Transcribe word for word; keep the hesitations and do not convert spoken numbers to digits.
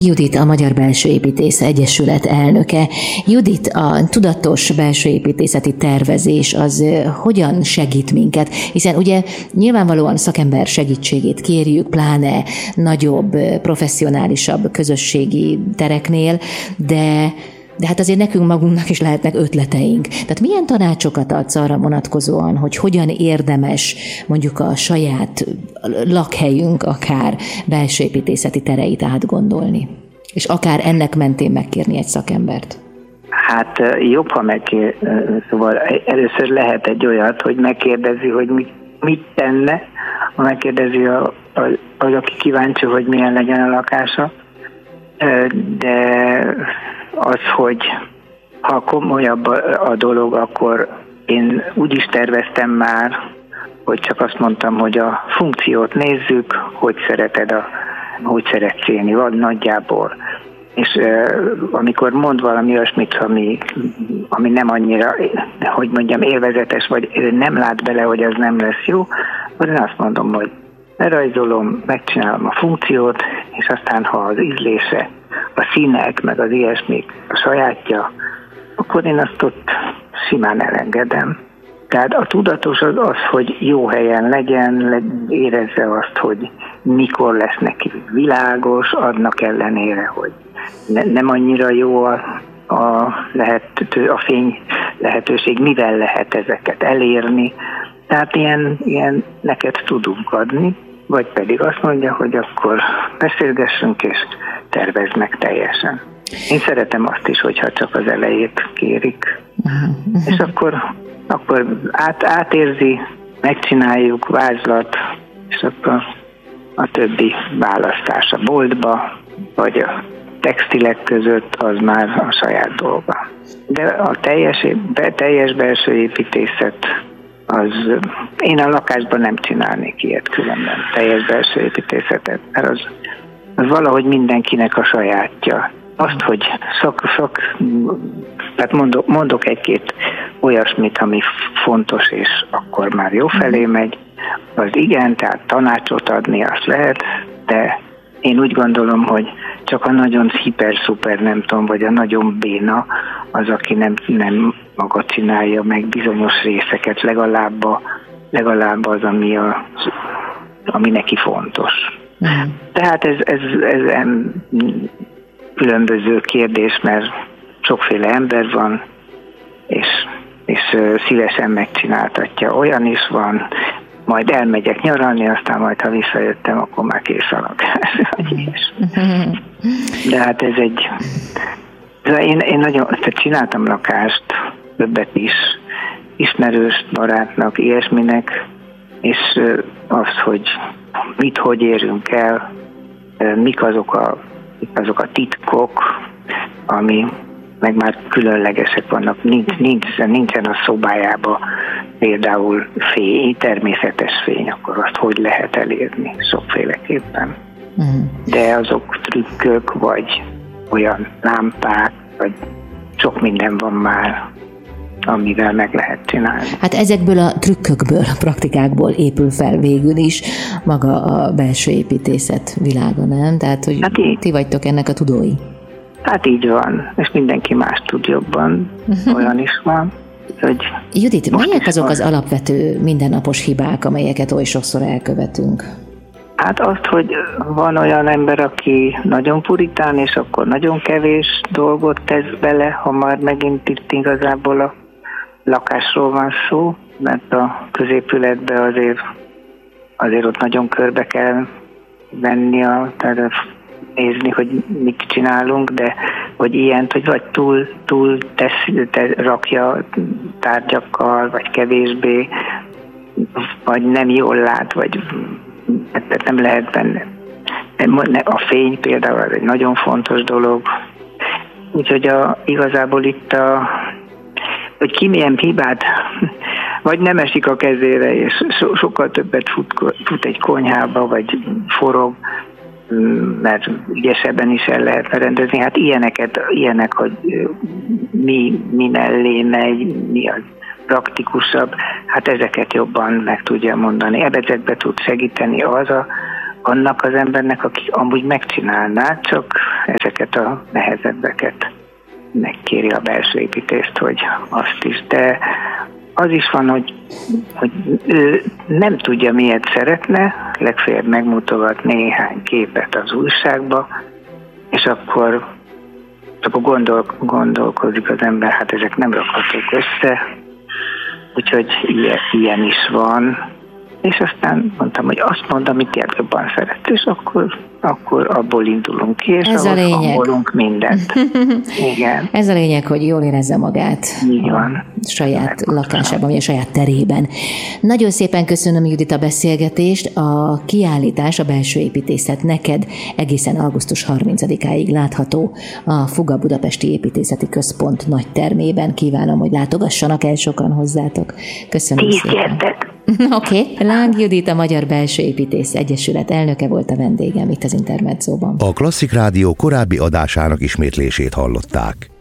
Judit, a Magyar Belsőépítész Egyesület elnöke. Judit, a tudatos belsőépítészeti tervezés az hogyan segít minket? Hiszen ugye nyilvánvalóan szakember segítségét kérjük, pláne nagyobb, professzionálisabb közösségi tereknél, de De hát azért nekünk magunknak is lehetnek ötleteink. Tehát milyen tanácsokat adsz arra vonatkozóan, hogy hogyan érdemes mondjuk a saját lakhelyünk akár belsőépítészeti tereit átgondolni? És akár ennek mentén megkérni egy szakembert? Hát jobb, ha megkér, szóval először lehet egy olyat, hogy megkérdezi, hogy mit, mit tenne, ha megkérdezi a, a, az, aki kíváncsi, hogy milyen legyen a lakása. De az, hogy ha komolyabb a dolog, akkor én úgy is terveztem már, hogy csak azt mondtam, hogy a funkciót nézzük, hogy szereted, a, hogy szeretsz élni, vagy nagyjából. És uh, amikor mond valami olyasmit, ami, ami nem annyira, hogy mondjam, élvezetes, vagy nem lát bele, hogy az nem lesz jó, akkor én azt mondom, hogy lerajzolom, megcsinálom a funkciót, és aztán, ha az ízlése, a színek, meg az ilyesmik a sajátja, akkor én azt ott simán elengedem. Tehát a tudatos az az, hogy jó helyen legyen, érezze azt, hogy mikor lesz neki világos, annak ellenére, hogy ne, nem annyira jó a, a, lehető, a fény lehetőség, mivel lehet ezeket elérni. Tehát ilyen, ilyen neked tudunk adni, vagy pedig azt mondja, hogy akkor beszélgessünk és tervezd meg teljesen. Én szeretem azt is, hogyha csak az elejét kérik. Uh-huh. És akkor, akkor át, átérzi, megcsináljuk, vázlat, és akkor a többi választás a boltba, vagy a textilek között, az már a saját dolga. De a teljes, teljes belső építészet, az, én a lakásban nem csinálnék ilyet különben, teljes belső építészetet, mert az, az valahogy mindenkinek a sajátja. Azt, hogy szak, szak, tehát mondok, mondok egy-két olyasmit, ami fontos, és akkor már jó felé megy, az igen, tehát tanácsot adni azt lehet, de én úgy gondolom, hogy csak a nagyon hiper-szuper, nem tudom, vagy a nagyon béna az, aki nem, nem maga csinálja meg bizonyos részeket, legalább, a, legalább az, ami, a, ami neki fontos. Mm. Tehát ez, ez, ez különböző kérdés, mert sokféle ember van, és, és szívesen megcsináltatja. Olyan is van, majd elmegyek nyaralni, aztán majd, ha visszajöttem, akkor már kész a lakás. De hát ez egy... Én, én nagyon tehát csináltam lakást, többet is, ismerős barátnak, ilyesminek, és az, hogy mit, hogy érünk el, mik azok a, mik azok a titkok, ami meg már különlegesek vannak, nincs, nincs, nincsen a szobájába például fény, természetes fény, akkor azt hogy lehet elérni sokféleképpen. De azok trükkök, vagy olyan lámpák, vagy sok minden van már, amivel meg lehet csinálni. Hát ezekből a trükkökből, a praktikákból épül fel végül is maga a belső építészet világa, nem? Tehát, hogy hát ti vagytok ennek a tudói. Hát így van, és mindenki más tud jobban, uh-huh. Olyan is van. Hogy Judit, melyek azok van az alapvető mindennapos hibák, amelyeket oly sokszor elkövetünk? Hát azt, hogy van olyan ember, aki nagyon puritán, és akkor nagyon kevés dolgot tesz bele, ha már megint itt igazából a lakásról van szó, mert a középületbe azért, azért ott nagyon körbe kell venni, a, tehát nézni, hogy mit csinálunk, de hogy ilyent, hogy vagy túl, túl tesz, te, rakja tárgyakkal, vagy kevésbé, vagy nem jól lát, vagy nem lehet benne. A fény például az egy nagyon fontos dolog. Úgyhogy a, igazából itt a, hogy ki milyen hibát, vagy nem esik a kezére, és so, sokkal többet fut, fut egy konyhába, vagy forog, mert ügyesebben is el lehetne rendezni. Hát ilyeneket, ilyenek, hogy mi, mi mellé megy, mi az praktikusabb, hát ezeket jobban meg tudja mondani. Ezekbe tud segíteni az a, annak az embernek, aki amúgy megcsinálná, csak ezeket a nehezebbeket megkéri a belső építészt, hogy azt is. De az is van, hogy, hogy ő nem tudja, miért szeretne, legfeljebb megmutogat néhány képet az újságba, és akkor, akkor gondol, gondolkozik az ember, hát ezek nem rakhatók össze, úgyhogy ilyen, ilyen is van. És aztán mondtam, hogy azt mondom, amit jobban szeret, és akkor, akkor abból indulunk ki, és ez a lényeg. mindent. Igen. Ez a lényeg, hogy jól érezze magát. Így van. A saját lakásában, vagy a saját terében. Nagyon szépen köszönöm, Judit, a beszélgetést. A kiállítás, a belső építészet neked egészen augusztus harmincadikáig látható a Fuga Budapesti Építészeti Központ nagy termében. Kívánom, hogy látogassanak el sokan hozzátok. Köszönöm Tíz szépen. gyertek. Oké, okay. Láng Judit, a Magyar Belső Építész Egyesület elnöke volt a vendégem itt az Intermedzóban. A Klasszik Rádió korábbi adásának ismétlését hallották.